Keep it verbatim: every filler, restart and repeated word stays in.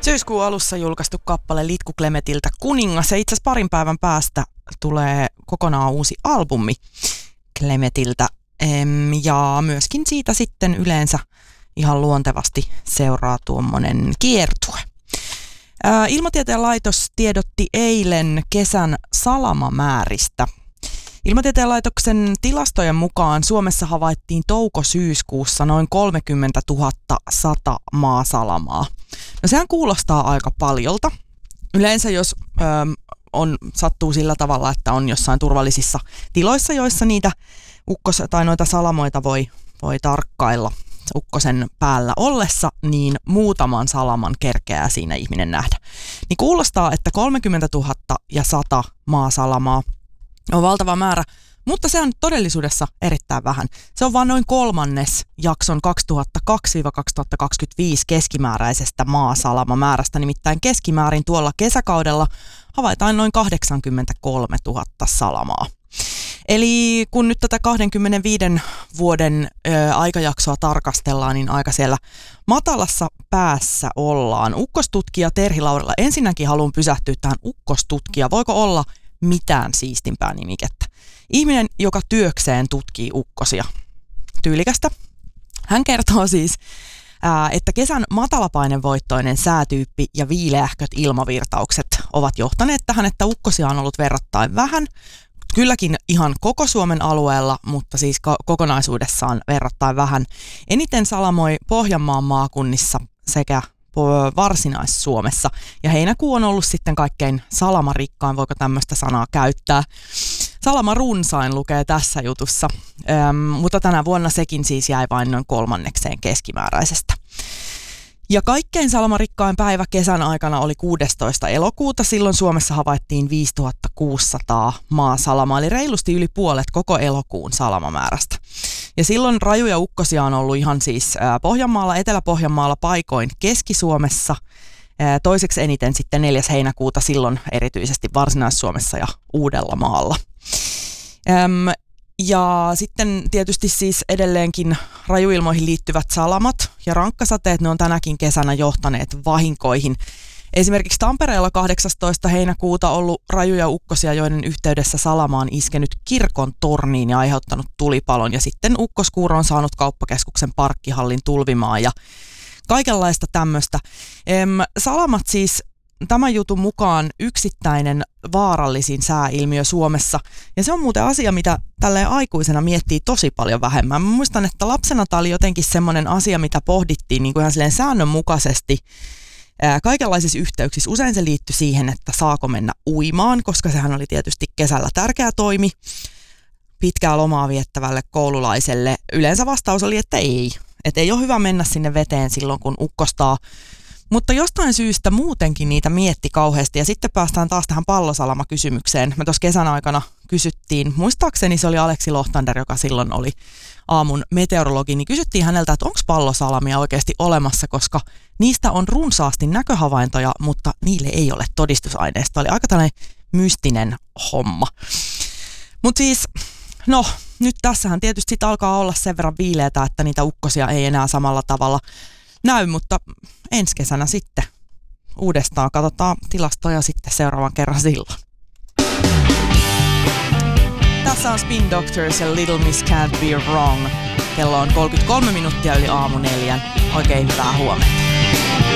Syyskuun alussa julkaistu kappale Litku Klemetiltä Kuningas. Ja itse asiassa parin päivän päästä tulee kokonaan uusi albumi Klemetiltä. Ja myöskin siitä sitten yleensä ihan luontevasti seuraa tuommoinen kiertue. Ilmatieteen laitos tiedotti eilen kesän salamamääristä. Ilmatieteen laitoksen tilastojen mukaan Suomessa havaittiin touko-syyskuussa noin kolmekymmentätuhatta sata maasalamaa. No sehän kuulostaa aika paljolta. Yleensä jos ö, on, sattuu sillä tavalla, että on jossain turvallisissa tiloissa, joissa niitä ukkos, tai noita salamoita voi, voi tarkkailla ukkosen päällä ollessa, niin muutaman salaman kerkeää siinä ihminen nähdä. Niin kuulostaa, että kolmekymmentätuhatta ja sata maasalamaa on valtava määrä, mutta se on todellisuudessa erittäin vähän. Se on vain noin kolmannes jakson kaksituhattakaksi kaksituhattakaksikymmentäviisi keskimääräisestä maasalamamäärästä, nimittäin keskimäärin tuolla kesäkaudella havaitaan noin kahdeksankymmentäkolmetuhatta salamaa. Eli kun nyt tätä kaksikymmentäviiden vuoden ö, aikajaksoa tarkastellaan, niin aika siellä matalassa päässä ollaan. Ukkostutkija Terhi Laurila, ensinnäkin haluan pysähtyä tähän ukkostutkija. Voiko olla mitään siistimpää nimikettä? Ihminen, joka työkseen tutkii ukkosia. Tyylikästä. Hän kertoo siis, ää, että kesän matalapainevoittoinen säätyyppi ja viileähköt ilmavirtaukset ovat johtaneet tähän, että ukkosia on ollut verrattain vähän. Kylläkin ihan koko Suomen alueella, mutta siis kokonaisuudessaan verrattain vähän. Eniten salamoi Pohjanmaan maakunnissa sekä Varsinais-Suomessa. Ja heinäkuu on ollut sitten kaikkein salamarikkain, voiko tämmöistä sanaa käyttää. Salamarunsain lukee tässä jutussa, Öm, mutta tänä vuonna sekin siis jäi vain noin kolmannekseen keskimääräisestä. Ja kaikkein salamarikkain päivä kesän aikana oli kuudestoista elokuuta. Silloin Suomessa havaittiin viisituhattakuusisataa maasalamaa, eli reilusti yli puolet koko elokuun salamamäärästä. Ja silloin rajuja ukkosia on ollut ihan siis Pohjanmaalla, Etelä-Pohjanmaalla, paikoin Keski-Suomessa. Toiseksi eniten sitten neljäs heinäkuuta, silloin erityisesti Varsinais-Suomessa ja Uudellamaalla. Öm, Ja sitten tietysti siis edelleenkin rajuilmoihin liittyvät salamat ja rankkasateet, ne on tänäkin kesänä johtaneet vahinkoihin. Esimerkiksi Tampereella kahdeksastoista heinäkuuta ollut rajuja ukkosia, joiden yhteydessä salama on iskenyt kirkon torniin ja aiheuttanut tulipalon. Ja sitten ukkoskuuro on saanut kauppakeskuksen parkkihallin tulvimaan ja kaikenlaista tämmöistä. Salamat siis tämän jutun mukaan yksittäinen vaarallisin sääilmiö Suomessa. Ja se on muuten asia, mitä tälleen aikuisena miettii tosi paljon vähemmän. Mä muistan, että lapsena tämä oli jotenkin semmoinen asia, mitä pohdittiin niin kuin ihan silleen säännönmukaisesti ää, kaikenlaisissa yhteyksissä. Usein se liittyi siihen, että saako mennä uimaan, koska sehän oli tietysti kesällä tärkeä toimi pitkää lomaa viettävälle koululaiselle. Yleensä vastaus oli, että ei. Että ei ole hyvä mennä sinne veteen silloin, kun ukkostaa. Mutta jostain syystä muutenkin niitä mietti kauheasti. Ja sitten päästään taas tähän pallosalama-kysymykseen. Me tuossa kesän aikana kysyttiin, muistaakseni se oli Aleksi Lohtander, joka silloin oli aamun meteorologi, niin kysyttiin häneltä, että onko pallosalamia oikeasti olemassa, koska niistä on runsaasti näköhavaintoja, mutta niille ei ole todistusaineista. Oli aika tällainen mystinen homma. Mutta siis, no, nyt tässähän tietysti sit alkaa olla sen verran viileätä, että niitä ukkosia ei enää samalla tavalla näy, mutta ensi kesänä sitten uudestaan katsotaan tilastoja sitten seuraavan kerran silloin. Tässä on Spin Doctors ja Little Miss Can't Be Wrong. Kello on kolmekymmentäkolme minuuttia yli aamu neljän. Oikein hyvää huomenta.